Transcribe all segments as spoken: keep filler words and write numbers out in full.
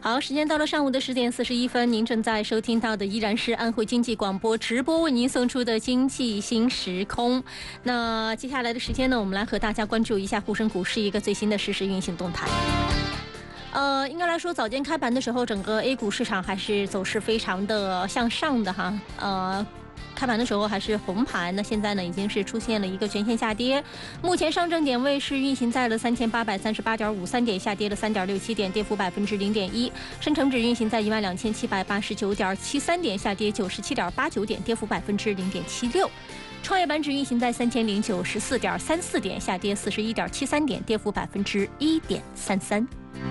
好，时间到了上午的十点四十一分，您正在收听到的依然是安徽经济广播直播为您送出的经济新时空。那接下来的时间呢，我们来和大家关注一下沪深股市一个最新的实时运行动态。呃，应该来说，早间开盘的时候，整个 A 股市场还是走势非常的向上的哈，呃。开盘的时候还是红盘，那现在呢已经是出现了一个全线下跌。目前上证点位是运行在了三千八百三十八点五三点，下跌了三点六七点，跌幅百分之零点一。深成指运行在一万两千七百八十九点七三点，下跌九十七点八九点，跌幅百分之零点七六。创业板指运行在三千零九十四点三四点，下跌四十一点七三点，跌幅百分之一点三三。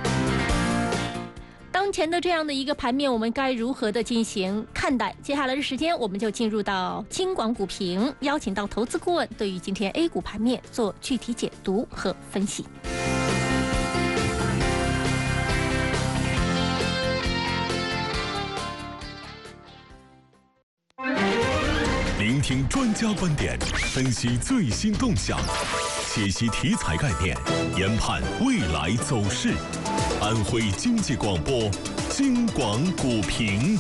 当前的这样的一个盘面，我们该如何的进行看待？接下来的时间，我们就进入到金广股评，邀请到投资顾问对于今天 A 股盘面做具体解读和分析。 聆听专家观点，分析最新动向，解析题材概念，研判未来走势。安徽经济广播，金广股评。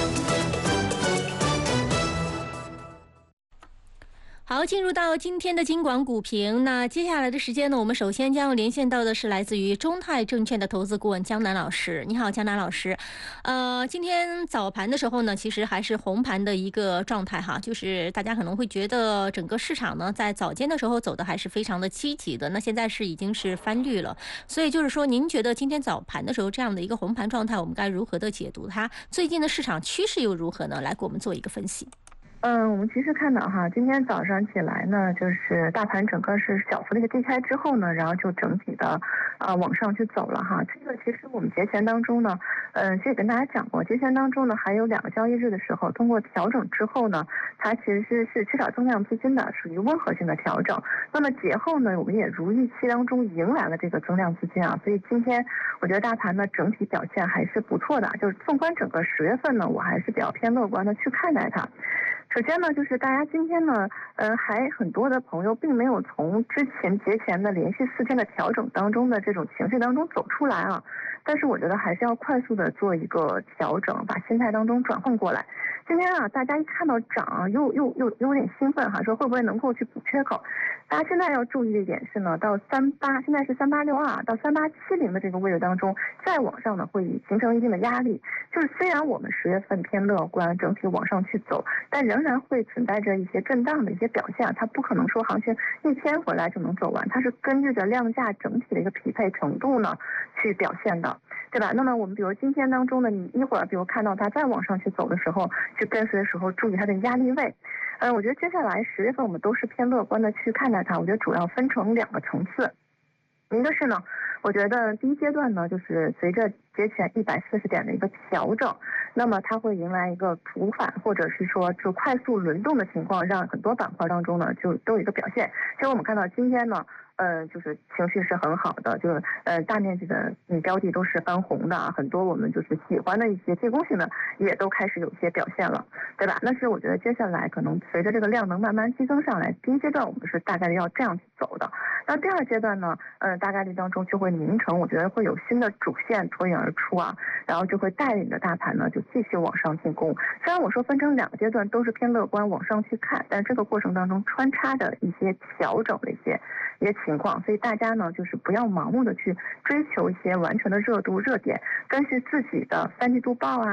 好，进入到今天的金广股评。那接下来的时间呢，我们首先将连线到的是来自于中泰证券的投资顾问江南老师。你好，江南老师。呃，今天早盘的时候呢，其实还是红盘的一个状态哈，就是大家可能会觉得整个市场呢在早间的时候走的还是非常的积极的，那现在是已经是翻绿了。所以就是说，您觉得今天早盘的时候这样的一个红盘状态，我们该如何的解读它？最近的市场趋势又如何呢？来给我们做一个分析。 嗯，我们其实看到哈，今天早上起来呢，就是大盘整个是小幅的一个低开之后呢，然后就整体的啊、呃、往上去走了哈。这个其实我们节前当中呢，嗯、呃，其实也跟大家讲过，节前当中呢还有两个交易日的时候，通过调整之后呢，它其实是是缺少增量资金的，属于温和性的调整。那么节后呢，我们也如预期当中迎来了这个增量资金啊，所以今天我觉得大盘呢整体表现还是不错的，就是纵观整个十月份呢，我还是比较偏乐观的去看待它。首先呢，就是大家今天呢，呃，还很多的朋友并没有从之前节前的连续四天的调整当中的这种情绪当中走出来啊。但是我觉得还是要快速的做一个调整，把心态当中转换过来。今天啊，大家一看到涨啊，又又又有点兴奋哈，说会不会能够去补缺口？大家现在要注意的一点是呢，到三八，现在是三八六二到三八七零的这个位置当中，再往上呢会形成一定的压力。就是虽然我们十月份偏乐观，整体往上去走，但仍然会存在着一些震荡的一些表现啊，它不可能说行情一天回来就能走完，它是根据着量价整体的一个匹配程度呢去表现的。对吧？那么我们比如今天当中呢，你一会儿比如看到它再往上去走的时候，去跟随的时候，注意它的压力位。嗯，我觉得接下来十月份我们都是偏乐观的去看待它。我觉得主要分成两个层次，一个是呢，我觉得第一阶段呢，就是随着节前一百四十点的一个调整，那么它会迎来一个主反或者是说就快速轮动的情况，让很多板块当中呢就都有一个表现。其实我们看到今天呢。呃，就是情绪是很好的，就是呃大面积的嗯标的都是翻红的啊，很多我们就是喜欢的一些进攻性的也都开始有一些表现了，对吧？那是我觉得接下来可能随着这个量能慢慢激增上来，第一阶段我们是大概率要这样去走的。那第二阶段呢，呃大概率当中就会形成，我觉得会有新的主线脱颖而出啊，然后就会带领着大盘呢就继续往上进攻。虽然我说分成两个阶段都是偏乐观往上去看，但这个过程当中穿插的一些调整的一些一些情况，所以大家呢就是不要盲目的去追求一些完全的热度热点，根据自己的三季度报啊。